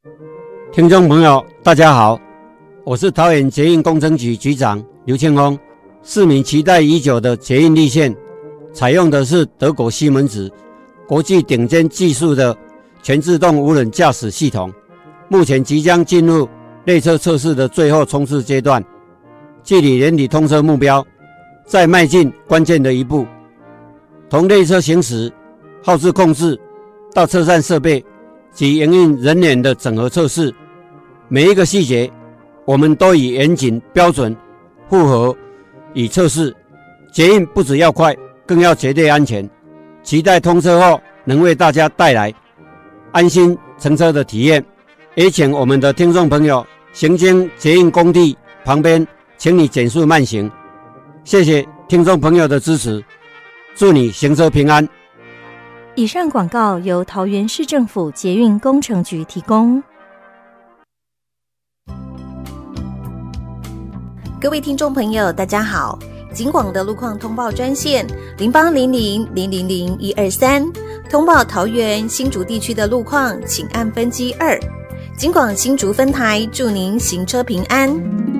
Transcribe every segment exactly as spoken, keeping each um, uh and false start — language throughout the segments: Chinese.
听众朋友大家好，我是桃园捷运工程局局长刘庆峰。市民期待已久的捷运绿线采用的是德国西门子国际顶尖技术的全自动无人驾驶系统，目前即将进入类车测试的最后冲刺阶段，距离年底通车目标再迈进关键的一步。从类车行驶、耗资控制到车站设备及营运人员的整合测试，每一个细节我们都以严谨标准符合以测试。捷运不只要快，更要绝对安全，期待通车后能为大家带来安心乘车的体验。也请我们的听众朋友行经捷运工地旁边，请你减速慢行。谢谢听众朋友的支持，祝你行车平安。 以上广告由桃园市政府捷运工程局提供。 各位听众朋友大家好，警广的路况通报专线零八零零零零零一二三，通报桃园新竹地区的路况请按分机二。警广新竹分台祝您行车平安。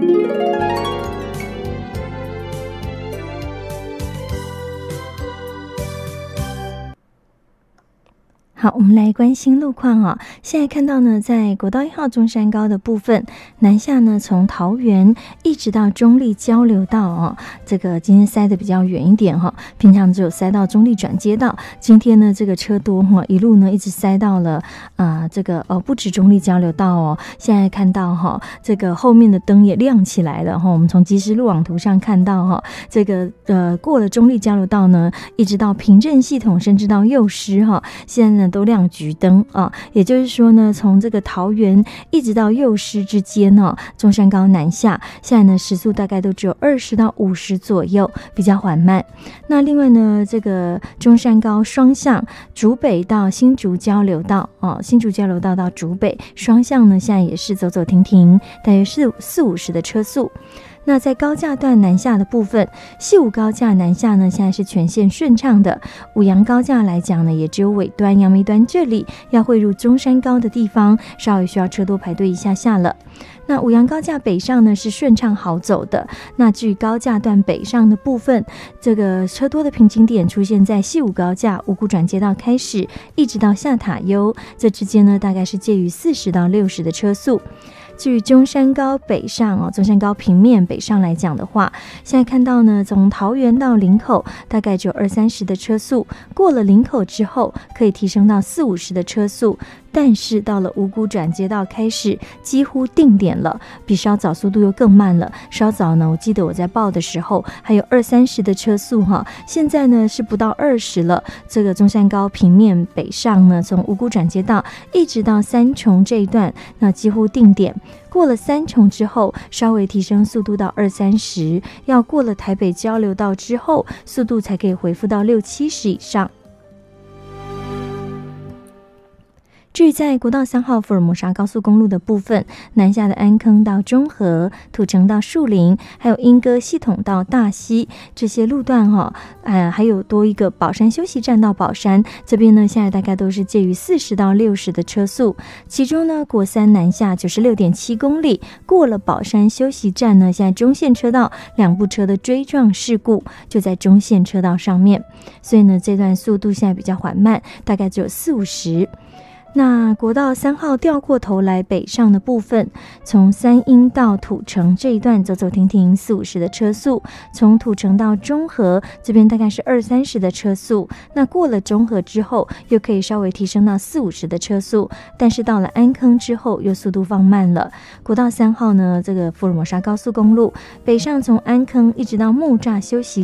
好，我们来关心路况啊。现在看到呢，在国道一号中山高的部分南下呢，从桃园一直到中立交流道啊，这个今天塞得比较远一点哈，平常只有塞到中立转接道，今天呢这个车多哈，一路呢一直塞到了啊、呃、这个呃不止中立交流道哦。现在看到哈，这个后面的灯也亮起来了哈，我们从即时路网图上看到哈，这个呃过了中立交流道呢，一直到平镇系统，甚至到幼师哈，现在呢都亮橘灯啊，也就是说呢，从这个桃园一直到幼师之间呢、啊，中山高南下，现在呢时速大概都只有二十到五十左右，比较缓慢。那另外呢，这个中山高双向竹北到新竹交流道啊，新竹交流道到竹北双向呢，现在也是走走停停，大约是四五十的车速。那在高架段南下的部分，西武高架南下呢，现在是全线顺畅的。五杨高架来讲呢，也只有尾端阳明端这里要汇入中山高的地方，稍微需要车多排队一下下了。那五杨高架北上呢是顺畅好走的。那至于高架段北上的部分，这个车多的瓶颈点出现在西武高架五股转接道开始，一直到下塔悠，这之间呢大概是介于四十到六十的车速。至于中山高北上哦，中山高平面北上来讲的话，现在看到呢，从桃园到林口大概只有二三十的车速，过了林口之后可以提升到四五十的车速，但是到了五股转接道开始几乎定点了，比稍早速度又更慢了。稍早呢，我记得我在报的时候还有二三十的车速哈，现在呢是不到二十了。这个中山高平面北上呢，从五股转接道一直到三重这一段，那几乎定点。过了三重之后，稍微提升速度到二三十，要过了台北交流道之后，速度才可以恢复到六七十以上。至于在国道三号福尔摩沙高速公路的部分，南下的安坑到中和、土城到树林，还有莺歌系统到大溪这些路段哈、哦，呃，还有多一个宝山休息站到宝山这边呢，现在大概都是介于四十到六十的车速。其中呢，国三南下九十六点七公里，过了宝山休息站呢，现在中线车道两部车的追撞事故就在中线车道上面，所以呢，这段速度现在比较缓慢，大概只有四五十。那国道三号掉过头来北上的部分，从三鶯到土城这一段走走停停四五十的车速，从土城到中和这边大概是二三十的车速，那过了中和之后又可以稍微提升到四五十的车速，但是到了安坑之后又速度放慢了。国道三号呢，这个福尔摩沙高速公路北上从安坑一直到木栅休息